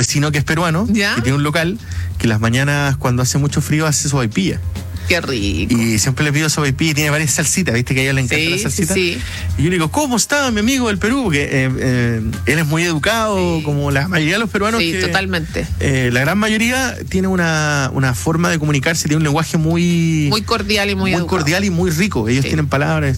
vecino que es peruano, ¿Ya? que tiene un local, que las mañanas cuando hace mucho frío hace sopaipilla. Qué rico. Y siempre le pido sopaipilla y tiene varias salsitas, viste que a ella le encanta la salsita. Sí. Y yo le digo, ¿cómo está mi amigo del Perú? Porque él es muy educado, como la mayoría de los peruanos. Sí, que, totalmente. La gran mayoría tiene una forma de comunicarse, tiene un lenguaje muy cordial y muy educado. cordial y muy rico. Ellos tienen palabras.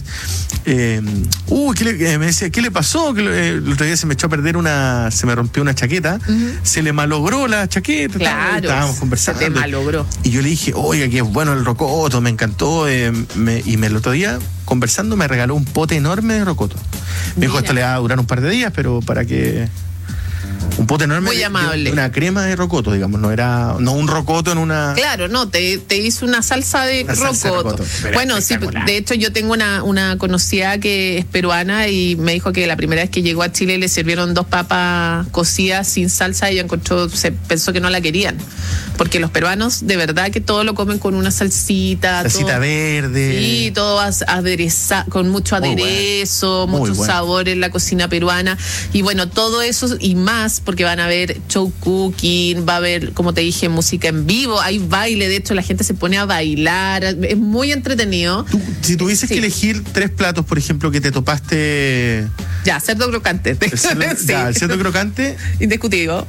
Me decía, ¿qué le pasó? Que el otro día se me echó a perder se me rompió una chaqueta, se le malogró la chaqueta. Claro, estábamos conversando. se te malogró. Y yo le dije, oiga, que es bueno el rocoto, me encantó. Y el otro día, conversando, me regaló un pote enorme de rocoto. Me dijo, esto le va a durar un par de días, pero para que... Un pote enorme. Muy amable. Una crema de rocoto, digamos, no un rocoto en una... Claro, no, te hizo una salsa de rocoto. Bueno, sí, de hecho yo tengo una conocida que es peruana y me dijo que la primera vez que llegó a Chile le sirvieron 2 papas cocidas sin salsa y pensó que no la querían. Porque los peruanos de verdad que todo lo comen con una salsita. Salsita verde. Sí, todo aderezado, con mucho aderezo, mucho sabor en la cocina peruana. Y bueno, todo eso y más, porque van a ver show cooking, va a haber, como te dije, música en vivo, hay baile, de hecho la gente se pone a bailar, es muy entretenido. Si tuvieses que elegir 3 platos, por ejemplo, que te topaste... Ya, cerdo crocante. El cerdo crocante. Indiscutido.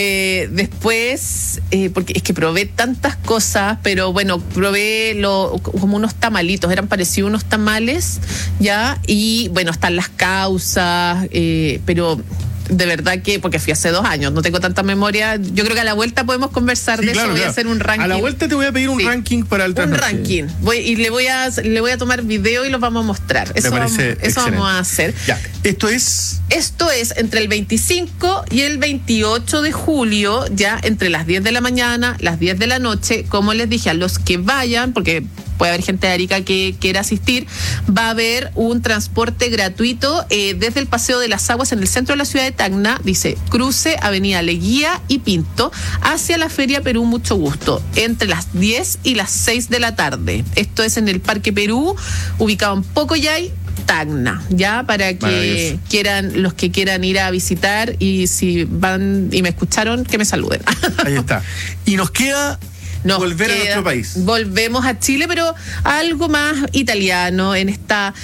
Después, porque es que probé tantas cosas, pero bueno, probé como unos tamalitos, eran parecidos unos tamales, ¿ya? Y bueno, están las causas, pero... De verdad que, porque fui hace 2 años, no tengo tanta memoria. Yo creo que a la vuelta podemos conversar de eso. Voy a hacer un ranking. A la vuelta te voy a pedir un ranking para el trasnoche. Un ranking. Le voy a tomar video y los vamos a mostrar. Eso vamos a hacer. Ya. Esto es entre el 25 y el 28 de julio, ya entre las 10 de la mañana, las 10 de la noche. Como les dije, a los que vayan, porque puede haber gente de Arica que quiera asistir, va a haber un transporte gratuito desde el Paseo de las Aguas en el centro de la ciudad de Tacna, dice cruce Avenida Leguía y Pinto, hacia la Feria Perú Mucho Gusto, entre las 10 y las 6 de la tarde. Esto es en el Parque Perú, ubicado en Pocoyay, Tacna, ya, para que los que quieran ir a visitar, y si van y me escucharon, que me saluden. Ahí está. Y nos queda... volver a nuestro país. Volvemos a Chile, pero algo más italiano, en esta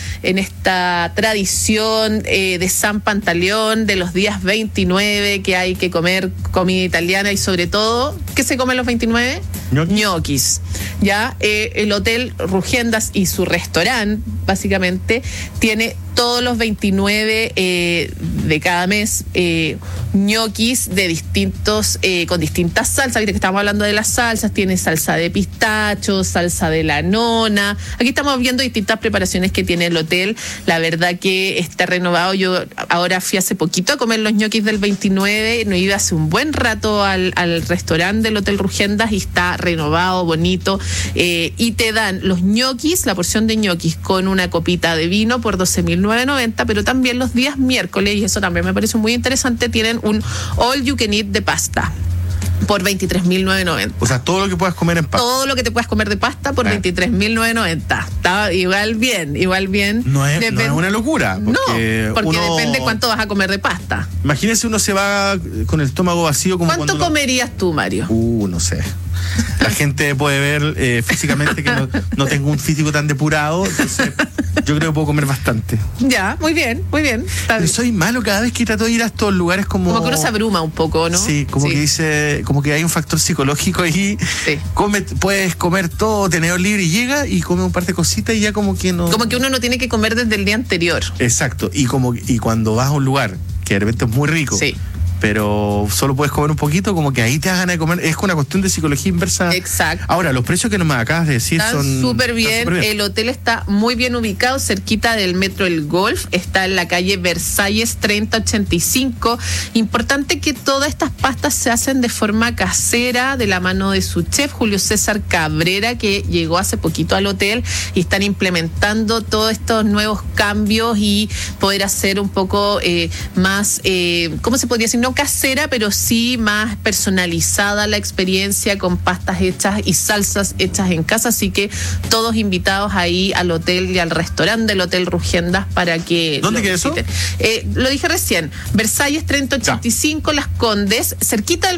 tradición de San Pantaleón, de los días 29, que hay que comer comida italiana y sobre todo, ¿qué se come los 29? Ñoquis. Ya, el Hotel Rugendas y su restaurante, básicamente, tiene todos los 29 de cada mes ñoquis de distintos, con distintas salsas. Viste que estamos hablando de las salsas, tiene salsa de pistacho, salsa de la nona. Aquí estamos viendo distintas preparaciones que tiene el hotel. La verdad que está renovado. Yo ahora fui hace poquito a comer los ñoquis del 29, no iba hace un buen rato al restaurante del Hotel Rugendas y está renovado, bonito, y te dan los ñoquis, la porción de ñoquis con una copita de vino por 12.990, pero también los días miércoles, y eso también me parece muy interesante, tienen un all you can eat de pasta por 23.990. O sea, todo lo que puedas comer en pasta. Todo lo que te puedas comer de pasta por 23.990. Está igual bien. No es una locura. Porque depende cuánto vas a comer de pasta. Imagínese, uno se va con el estómago vacío. Como ¿cuánto comerías tú, Mario? No sé. La gente puede ver físicamente que no tengo un físico tan depurado, entonces yo creo que puedo comer bastante. Ya, muy bien. Pero soy malo cada vez que trato de ir a estos lugares como que uno se abruma un poco, ¿no? Sí, que dice, como que hay un factor psicológico ahí. Sí. Puedes comer todo, tenedor libre, y llega y come un par de cositas y ya como que no... Como que uno no tiene que comer desde el día anterior. Exacto, y cuando vas a un lugar que de repente es muy rico, sí, pero solo puedes comer un poquito, como que ahí te das ganas de comer. Es una cuestión de psicología inversa. Exacto. Ahora, los precios que nos acabas de decir están súper bien. El hotel está muy bien ubicado, cerquita del metro El Golf. Está en la calle Versalles 3085. Importante que todas estas pastas se hacen de forma casera, de la mano de su chef, Julio César Cabrera, que llegó hace poquito al hotel y están implementando todos estos nuevos cambios y poder hacer un poco más, ¿cómo se podría decir? No casera, pero sí más personalizada la experiencia, con pastas hechas y salsas hechas en casa. Así que todos invitados ahí al hotel y al restaurante del Hotel Rugendas para que... ¿Dónde queda eso? Lo dije recién, Versalles 3085, Las Condes, cerquita del